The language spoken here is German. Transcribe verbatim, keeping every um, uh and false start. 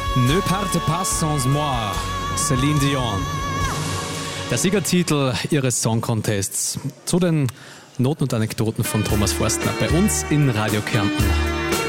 Ne parte pas sans moi, Celine Dion. Der Siegertitel ihres Song Contests. Zu den Noten und Anekdoten von Thomas Forstner bei uns in Radio Kärnten.